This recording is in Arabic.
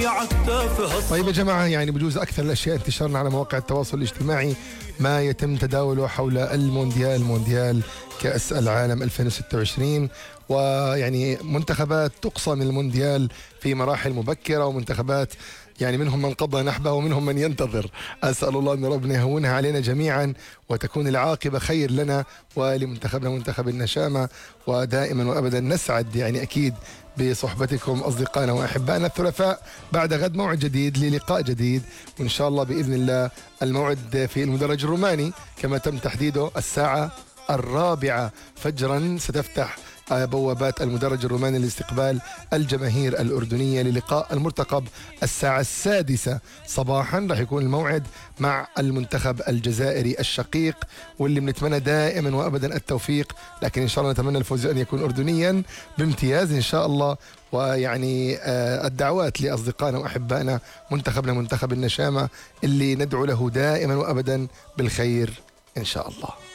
طيب يا جماعة، يعني بجوز أكثر الأشياء انتشارا على مواقع التواصل الاجتماعي ما يتم تداوله حول مونديال كأس العالم 2026. ويعني منتخبات تقصى من المونديال في مراحل مبكرة، ومنتخبات يعني منهم من قضى نحبه ومنهم من ينتظر. أسأل الله أن ربنا يهونها علينا جميعا وتكون العاقبة خير لنا ولمنتخبنا منتخب النشامة. ودائما وأبدا نسعد يعني أكيد بصحبتكم أصدقائنا وأحبائنا. الثلاثاء بعد غد موعد جديد للقاء جديد، وإن شاء الله بإذن الله الموعد في المدرج الروماني كما تم تحديده الساعة 4 فجرا ستفتح بوابات المدرج الروماني لاستقبال الجماهير الأردنية للقاء المرتقب الساعة 6 صباحا. راح يكون الموعد مع المنتخب الجزائري الشقيق، واللي بنتمنى دائما وأبدا التوفيق، لكن إن شاء الله نتمنى الفوز أن يكون أردنيا بامتياز إن شاء الله. ويعني الدعوات لأصدقائنا وأحبائنا منتخبنا منتخب النشامة اللي ندعو له دائما وأبدا بالخير إن شاء الله.